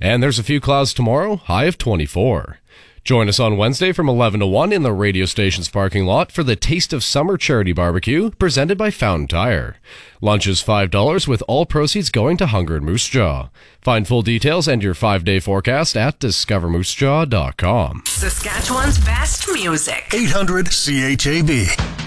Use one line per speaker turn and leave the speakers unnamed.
And there's a few clouds tomorrow, high of 24. Join us on Wednesday from 11 to 1 in the radio station's parking lot for the Taste of Summer charity barbecue presented by Fountain Tire. Lunch is $5 with all proceeds going to Hunger and Moose Jaw. Find full details and your 5-day forecast at discovermoosejaw.com.
Saskatchewan's best music.
800 CHAB.